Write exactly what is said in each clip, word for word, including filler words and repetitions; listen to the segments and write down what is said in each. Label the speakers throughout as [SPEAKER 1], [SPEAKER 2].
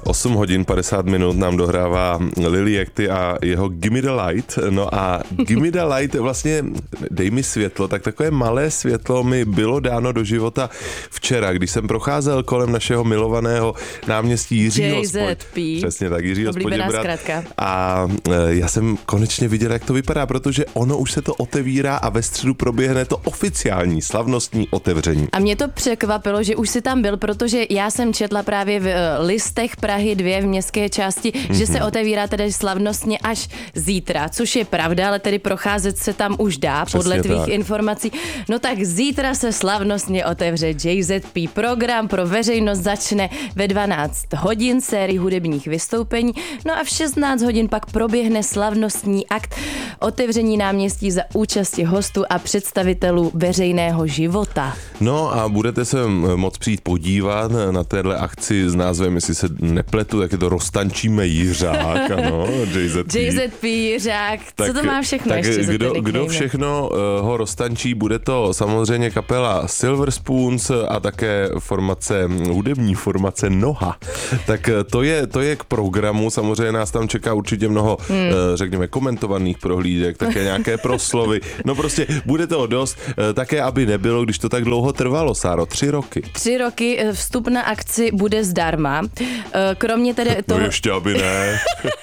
[SPEAKER 1] osm hodin padesát minut nám dohrává Lily Yakty a jeho Gimme the Light. No a Gimme the Light, vlastně dej mi světlo, tak takové malé světlo mi bylo dáno do života včera, když jsem procházel kolem našeho milovaného náměstí Jiřího
[SPEAKER 2] J Z P.
[SPEAKER 1] Přesně tak, Jiřího
[SPEAKER 2] Oblíbená zkratka.
[SPEAKER 1] A já jsem konečně viděl, jak to vypadá, protože ono už se to otevírá a ve středu proběhne to oficiální slavnostní otevření.
[SPEAKER 2] A mě to překvapilo, že už si tam byl, protože já jsem četla právě v listech Prahy dva v městské části, mm-hmm. že se otevírá tedy slavnostně až zítra, což je pravda, ale tedy procházet se tam už dá, přesně podle tvých tak. informací. No tak zítra se slavnostně otevře J Z P. Program pro veřejnost začne ve dvanáct hodin sérii hudebních vystoupení, no a v šestnáct hodin pak proběhne slavnostní akt otevření náměstí za účasti hostů a představitelů veřejného života.
[SPEAKER 1] No a budete se moc přijít podívat na téhle akci s názvem, jestli se nepletu, tak je to Roztančíme Jiřák, ano, J Z P.
[SPEAKER 2] J Z P Jiřák, co
[SPEAKER 1] tak,
[SPEAKER 2] to má všechno
[SPEAKER 1] tak
[SPEAKER 2] ještě?
[SPEAKER 1] Kdo, kdo všechno ho roztančí, bude to samozřejmě kapela Silver Spoons a také formace, hudební formace Noha. Tak to je, to je k programu, samozřejmě nás tam čeká určitě mnoho, hmm. řekněme, komentovaných prohlídek, také nějaké proslovy. No prostě bude toho dost, také aby nebylo, když to tak dlouho trvalo, Sáro, tři roky.
[SPEAKER 2] Tři roky, vstup na akci bude zdarma. Kromě tedy toho...
[SPEAKER 1] No ještě aby ne.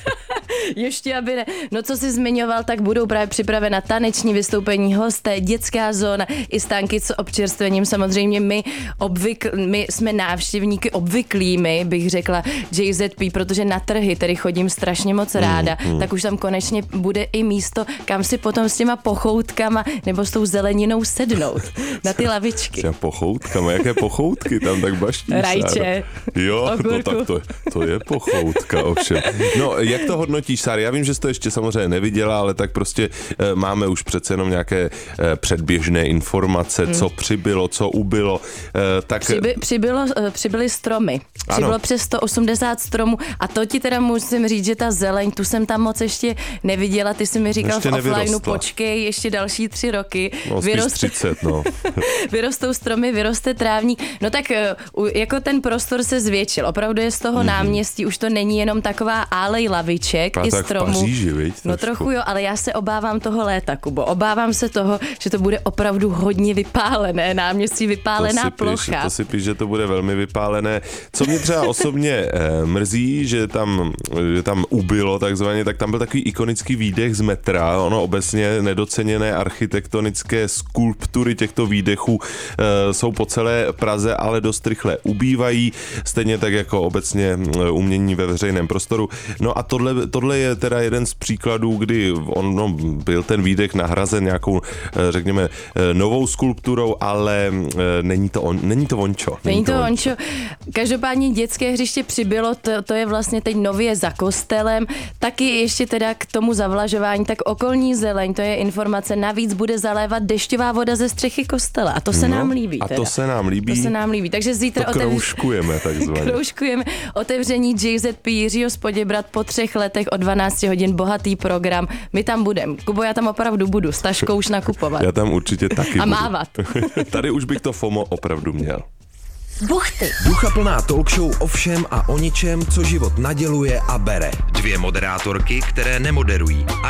[SPEAKER 2] Ještě aby ne. No co jsi zmiňoval, tak budou právě připravena taneční vystoupení, hosté, dětská zóna i stánky s občerstvením. Samozřejmě my, obvykl, my jsme návštěvníky obvyklými, bych řekla J Z P, protože na trhy tedy chodím strašně moc ráda, mm, mm. tak už tam konečně bude i místo, kam si potom s těma pochoutkama nebo s tou zeleninou sednout na ty lavičky.
[SPEAKER 1] S pochoutkama? Jaké pochoutky tam tak baštíš?
[SPEAKER 2] Rajče.
[SPEAKER 1] Jo, no tak to, to je pochoutka ovšem. No, jak to hodnotíš, Sáry? Já vím, že jsi to ještě samozřejmě neviděla, ale tak prostě e, máme už přece jenom nějaké e, předběžné informace, hmm. co přibylo, co ubylo. E, tak...
[SPEAKER 2] Přiby, přibylo, přibyly stromy. Přibylo ano. přes sto osmdesát stromů a to ti teda musím říct, že ta zeleň, tu jsem tam moc ještě neviděla. Ty jsi mi říkal ještě v offlineu, počkej, ještě další tři roky.
[SPEAKER 1] No, Vyrost... třicet, no.
[SPEAKER 2] Vyrostou stromy, vyroste trávník. No tak jako ten prostor se zvětšil. Opravdu je z toho mm-hmm. náměstí, už to není jenom taková álej laviček
[SPEAKER 1] a
[SPEAKER 2] i
[SPEAKER 1] tak
[SPEAKER 2] stromů.
[SPEAKER 1] V Paříži, viď,
[SPEAKER 2] no trochu jo, ale já se obávám toho léta, Kubo. Obávám se toho, že to bude opravdu hodně vypálené náměstí, vypálená
[SPEAKER 1] to
[SPEAKER 2] plocha.
[SPEAKER 1] Píš, to si píš, že to bude velmi vypálené. Co mě třeba osobně eh, mrzí, že tam, že tam ubylo takzvaně, tak tam byl takový ikonický výdech z metra. Ono obecně nedoceněné architektonické skulptury těchto výdechů eh, jsou po celé Praze, ale dost rychle ubývají, stejně tak jako obecně umění ve veřejném prostoru. No a tohle, tohle je teda jeden z příkladů, kdy on no, byl ten výdech nahrazen nějakou, řekněme, novou skulpturou, ale není to, on, není to ončo.
[SPEAKER 2] Není, není to ončo. Každopádně dětské hřiště přibylo, to, to je vlastně teď nově za kostelem. Taky ještě teda k tomu zavlažování, tak okolní zeleň, to je informace, navíc bude zalévat dešťová voda ze střechy kostela a to se
[SPEAKER 1] no,
[SPEAKER 2] nám líbí.
[SPEAKER 1] A
[SPEAKER 2] teda.
[SPEAKER 1] to se nám líbí.
[SPEAKER 2] To se nám líbí. Takže zítra
[SPEAKER 1] to
[SPEAKER 2] otevř...
[SPEAKER 1] kroužkujeme takzvaně.
[SPEAKER 2] Kroužkujeme. Otevření J Z P Jiřího z Poděbrad po třech letech od dvanácti hodin, bohatý program. My tam budeme. Kubo, já tam opravdu budu s taškou už nakupovat.
[SPEAKER 1] Já tam určitě taky
[SPEAKER 2] a
[SPEAKER 1] budu.
[SPEAKER 2] mávat.
[SPEAKER 1] Tady už bych to FOMO opravdu měl.
[SPEAKER 3] Buchty. Duchaplná talk show o všem a o ničem, co život naděluje a bere. Dvě moderátorky, které nemoderují